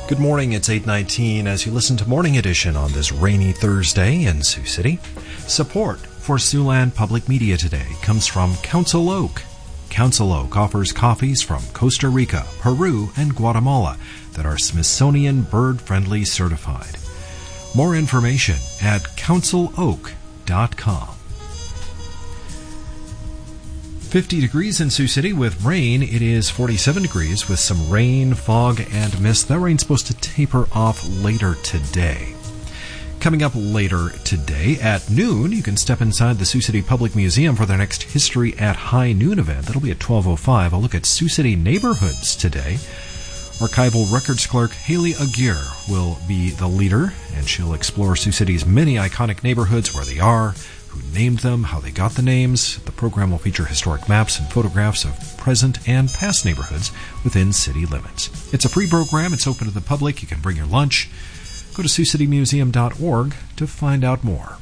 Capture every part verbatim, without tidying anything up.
Good morning, it's eight nineteen as you listen to Morning Edition on this rainy Thursday in Sioux City. Support for Siouxland Public Media today comes from Council Oak. Council Oak offers coffees from Costa Rica, Peru, and Guatemala that are Smithsonian bird-friendly certified. More information at council oak dot com. fifty degrees in Sioux City with rain. It is forty-seven degrees with some rain, fog, and mist. That rain's supposed to taper off later today. Coming up later today at noon, you can step inside the Sioux City Public Museum for their next History at High Noon event. That'll be at twelve oh five. I'll look at Sioux City neighborhoods today. Archival Records Clerk Haley Aguirre will be the leader, and she'll explore Sioux City's many iconic neighborhoods, where they are, who named them, how they got the names. The program will feature historic maps and photographs of present and past neighborhoods within city limits. It's a free program. It's open to the public. You can bring your lunch. Go to sioux city museum dot org to find out more.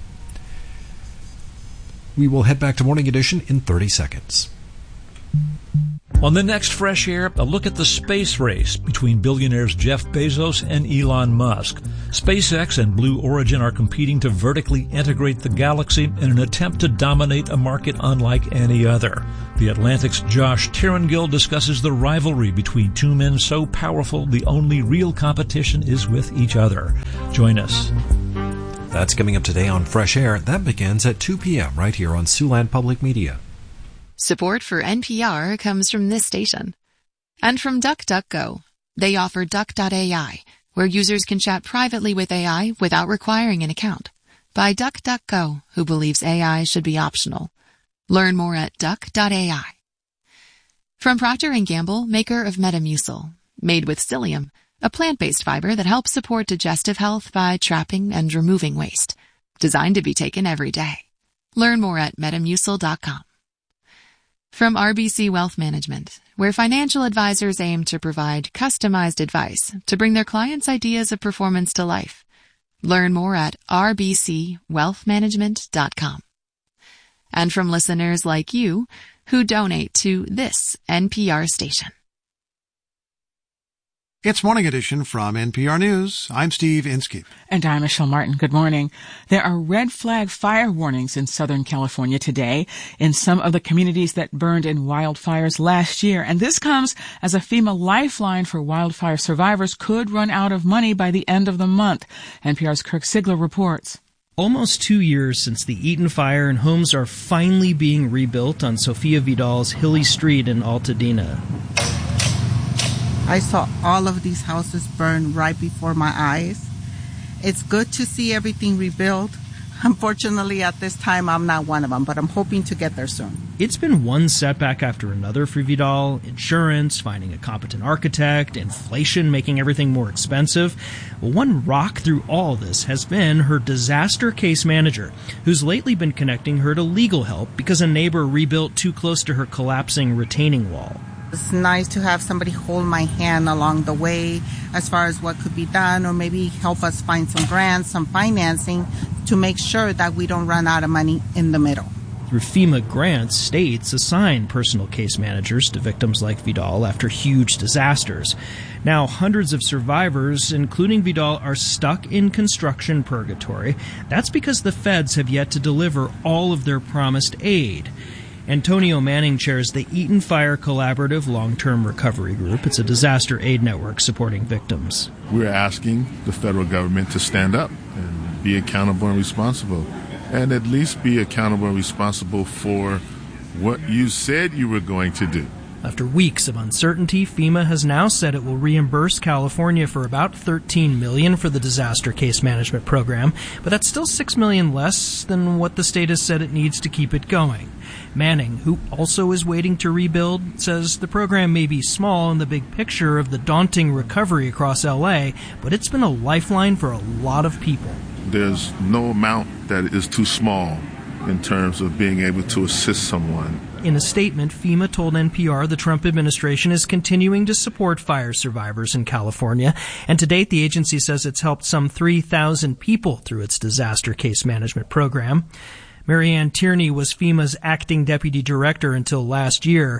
We will head back to Morning Edition in thirty seconds. On the next Fresh Air, a look at the space race between billionaires Jeff Bezos and Elon Musk. SpaceX and Blue Origin are competing to vertically integrate the galaxy in an attempt to dominate a market unlike any other. The Atlantic's Josh Tirangill discusses the rivalry between two men so powerful the only real competition is with each other. Join us. That's coming up today on Fresh Air. That begins at two p.m. right here on Siouxland Public Media. Support for N P R comes from this station. And from DuckDuckGo. They offer Duck dot A I, where users can chat privately with A I without requiring an account. By DuckDuckGo, who believes A I should be optional. Learn more at duck dot A I. From Procter and Gamble, maker of Metamucil. Made with psyllium, a plant-based fiber that helps support digestive health by trapping and removing waste. Designed to be taken every day. Learn more at metamucil dot com. From R B C Wealth Management, where financial advisors aim to provide customized advice to bring their clients' ideas of performance to life. Learn more at r b c wealth management dot com. And from listeners like you who donate to this N P R station. It's Morning Edition from N P R News. I'm Steve Inskeep. And I'm Michelle Martin. Good morning. There are red flag fire warnings in Southern California today in some of the communities that burned in wildfires last year. And this comes as a FEMA lifeline for wildfire survivors could run out of money by the end of the month. N P R's Kirk Sigler reports. Almost two years since the Eaton fire, and homes are finally being rebuilt on Sofia Vidal's hilly street in Altadena. I saw all of these houses burn right before my eyes. It's good to see everything rebuilt. Unfortunately, at this time, I'm not one of them, but I'm hoping to get there soon. It's been one setback after another for Vidal. Insurance, finding a competent architect, inflation making everything more expensive. Well, one rock through all this has been her disaster case manager, who's lately been connecting her to legal help because a neighbor rebuilt too close to her collapsing retaining wall. It's nice to have somebody hold my hand along the way as far as what could be done, or maybe help us find some grants, some financing to make sure that we don't run out of money in the middle. Through FEMA grants, states assign personal case managers to victims like Vidal after huge disasters. Now, hundreds of survivors, including Vidal, are stuck in construction purgatory. That's because the feds have yet to deliver all of their promised aid. Antonio Manning chairs the Eaton Fire Collaborative Long-Term Recovery Group. It's a disaster aid network supporting victims. We're asking the federal government to stand up and be accountable and responsible, and at least be accountable and responsible for what you said you were going to do. After weeks of uncertainty, FEMA has now said it will reimburse California for about thirteen million dollars for the disaster case management program, but that's still six million dollars less than what the state has said it needs to keep it going. Manning, who also is waiting to rebuild, says the program may be small in the big picture of the daunting recovery across L A, but it's been a lifeline for a lot of people. There's no amount that is too small in terms of being able to assist someone. In a statement, FEMA told N P R the Trump administration is continuing to support fire survivors in California, and to date the agency says it's helped some three thousand people through its disaster case management program. Marianne Tierney was FEMA's acting deputy director until last year.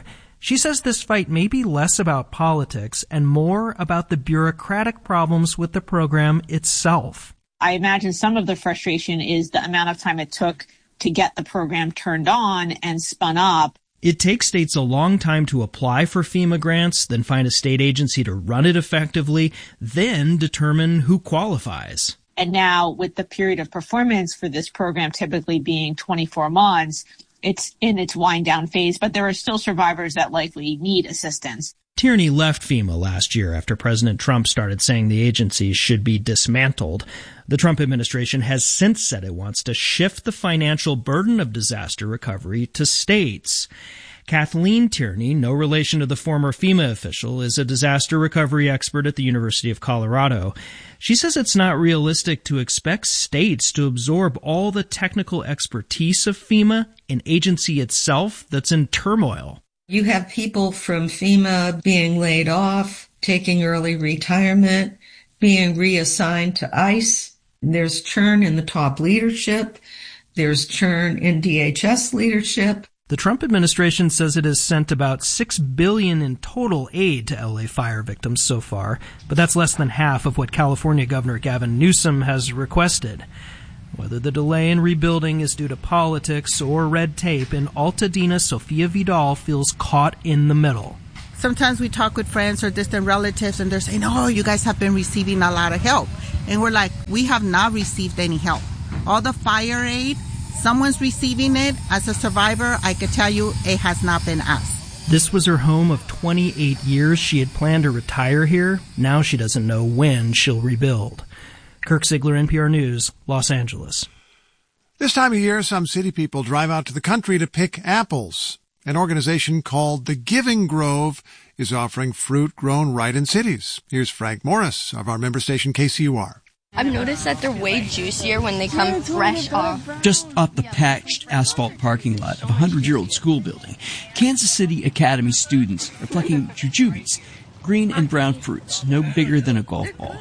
She says this fight may be less about politics and more about the bureaucratic problems with the program itself. I imagine some of the frustration is the amount of time it took to get the program turned on and spun up. It takes states a long time to apply for FEMA grants, then find a state agency to run it effectively, then determine who qualifies. And now with the period of performance for this program typically being twenty-four months, it's in its wind down phase, but there are still survivors that likely need assistance. Tierney left FEMA last year after President Trump started saying the agency should be dismantled. The Trump administration has since said it wants to shift the financial burden of disaster recovery to states. Kathleen Tierney, no relation to the former FEMA official, is a disaster recovery expert at the University of Colorado. She says it's not realistic to expect states to absorb all the technical expertise of FEMA, an agency itself that's in turmoil. You have people from FEMA being laid off, taking early retirement, being reassigned to ICE. There's churn in the top leadership. There's churn in D H S leadership. The Trump administration says it has sent about six billion dollars in total aid to L A fire victims so far, but that's less than half of what California Governor Gavin Newsom has requested. Whether the delay in rebuilding is due to politics or red tape, in Altadena, Sofia Vidal feels caught in the middle. Sometimes we talk with friends or distant relatives and they're saying, oh, you guys have been receiving a lot of help. And we're like, we have not received any help. All the fire aid, someone's receiving it. As a survivor, I could tell you it has not been us. This was her home of twenty-eight years. She had planned to retire here. Now she doesn't know when she'll rebuild. Kirk Ziegler, N P R News, Los Angeles. This time of year, some city people drive out to the country to pick apples. An organization called The Giving Grove is offering fruit grown right in cities. Here's Frank Morris of our member station K C U R. I've noticed that they're way juicier when they come fresh off. Just off the patched asphalt parking lot of a hundred-year-old school building, Kansas City Academy students are plucking jujubes, green and brown fruits, no bigger than a golf ball.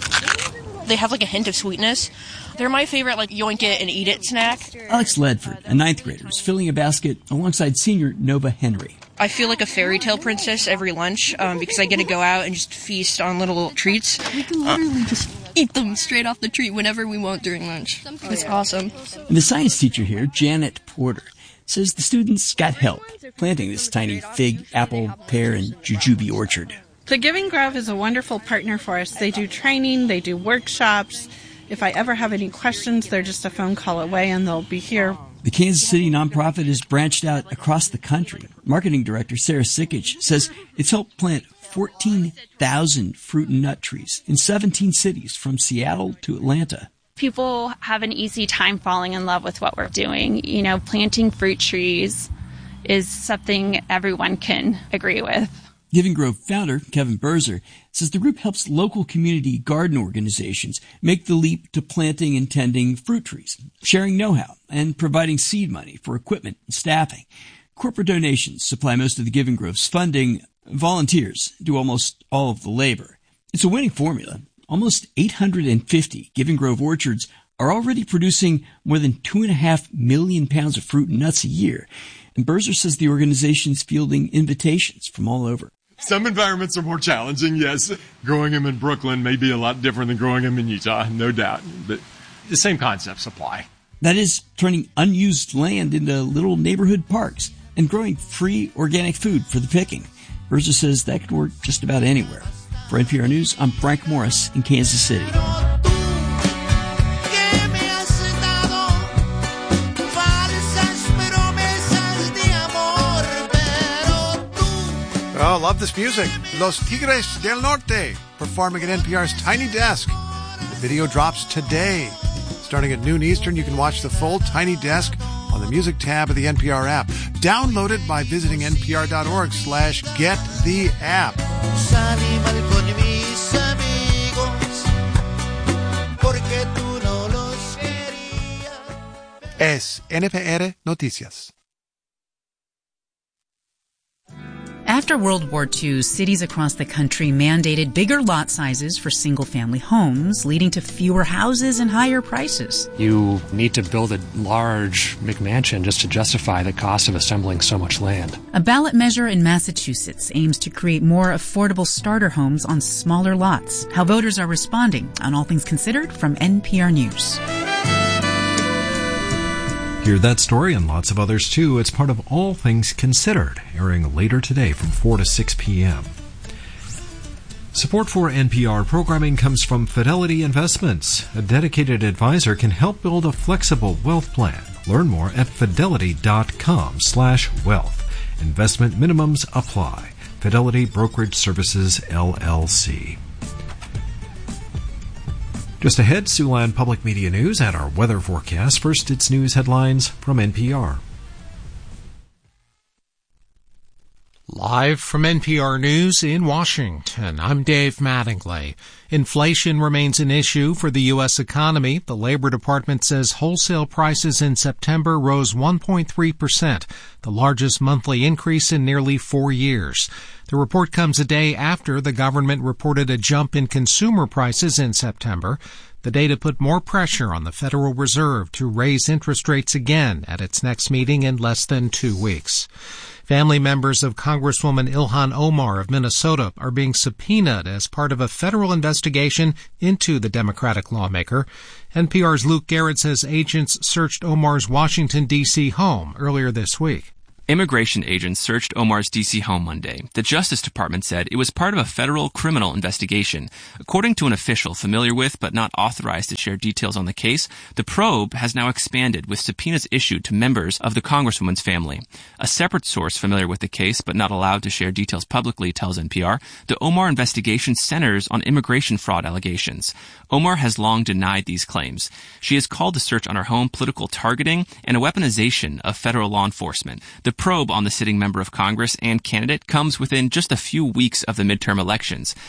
They have like a hint of sweetness. They're my favorite, like, yoink it and eat it snack. Alex Ledford, a ninth grader, is filling a basket alongside senior Nova Henry. I feel like a fairy tale princess every lunch um, because I get to go out and just feast on little treats. We can literally uh, just eat them straight off the tree whenever we want during lunch. It's awesome. And the science teacher here, Janet Porter, says the students got help planting this tiny fig, apple, pear, and jujube orchard. The Giving Grove is a wonderful partner for us. They do training, they do workshops. If I ever have any questions, they're just a phone call away and they'll be here. The Kansas City nonprofit has branched out across the country. Marketing director Sarah Sikich says it's helped plant fourteen thousand fruit and nut trees in seventeen cities from Seattle to Atlanta. People have an easy time falling in love with what we're doing. You know, planting fruit trees is something everyone can agree with. Giving Grove founder Kevin Berzer says the group helps local community garden organizations make the leap to planting and tending fruit trees, sharing know-how, and providing seed money for equipment and staffing. Corporate donations supply most of the Giving Grove's funding. Volunteers do almost all of the labor. It's a winning formula. Almost eight hundred fifty Giving Grove orchards are already producing more than two and a half million pounds of fruit and nuts a year. And Berzer says the organization's fielding invitations from all over. Some environments are more challenging, yes. Growing them in Brooklyn may be a lot different than growing them in Utah, no doubt. But the same concepts apply. That is, turning unused land into little neighborhood parks and growing free organic food for the picking. Berzer says that could work just about anywhere. For N P R News, I'm Frank Morris in Kansas City. Oh, love this music. Los Tigres del Norte performing at N P R's Tiny Desk. The video drops today. Starting at noon Eastern, you can watch the full Tiny Desk on the music tab of the N P R app. Download it by visiting npr.org slash get the app. Es N P R Noticias. After World War Two, cities across the country mandated bigger lot sizes for single-family homes, leading to fewer houses and higher prices. You need to build a large McMansion just to justify the cost of assembling so much land. A ballot measure in Massachusetts aims to create more affordable starter homes on smaller lots. How voters are responding on All Things Considered from N P R News. Hear that story and lots of others too. It's part of All Things Considered, airing later today from four to six p.m. Support for N P R programming comes from Fidelity Investments. A dedicated advisor can help build a flexible wealth plan. Learn more at fidelity.com slash wealth. Investment minimums apply. Fidelity Brokerage Services, L L C. Just ahead, Siouxland Public Media News and our weather forecast. First, it's news headlines from N P R. Live from N P R News in Washington, I'm Dave Mattingly. Inflation remains an issue for the U S economy. The Labor Department says wholesale prices in September rose one point three percent, the largest monthly increase in nearly four years. The report comes a day after the government reported a jump in consumer prices in September. The data put more pressure on the Federal Reserve to raise interest rates again at its next meeting in less than two weeks. Family members of Congresswoman Ilhan Omar of Minnesota are being subpoenaed as part of a federal investigation into the Democratic lawmaker. N P R's Luke Garrett says agents searched Omar's Washington, D C home earlier this week. Immigration agents searched Omar's D C home Monday. The Justice Department said it was part of a federal criminal investigation. According to an official familiar with but not authorized to share details on the case, the probe has now expanded with subpoenas issued to members of the Congresswoman's family. A separate source familiar with the case but not allowed to share details publicly tells N P R the Omar investigation centers on immigration fraud allegations. Omar has long denied these claims. She has called the search on her home political targeting and a weaponization of federal law enforcement. The probe on the sitting member of Congress and candidate comes within just a few weeks of the midterm elections.